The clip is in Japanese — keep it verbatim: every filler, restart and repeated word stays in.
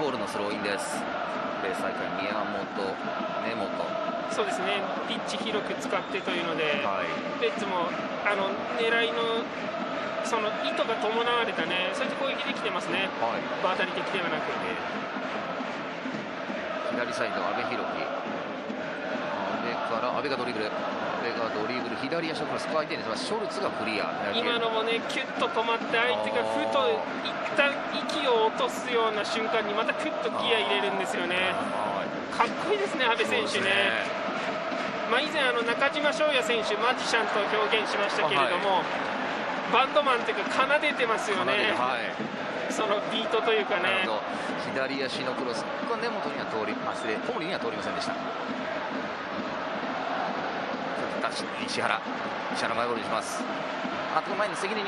ボールのスローインです。プレー再開、宮本、根本。 そうですね、ピッチ広く使ってというので、 はい、 レッズもあの狙いのその意図が伴われたね、そういった攻撃できてますね、 はい、 場当たり的ではなく、 えー、左サイド、阿部寛樹、阿部から阿部がドリブル、阿部がドリブル、左足のクロス、相手にショルツがクリア。 今のもね、キュッと止まって、相手がふと一旦息を落とすような瞬間に、またクッとギア入れるんですよね。かっこいいですね、阿部選手ね。まあ、以前あの中島翔也選手、マジシャンと表現しましたけれども、はい、バンドマンというか奏でてますよね、はい、そのビートというかね。 左足のクロス、ここは根本には通り、あ、失礼、小森には通りませんでした。石原、石原前ゴールにします。あと前に責任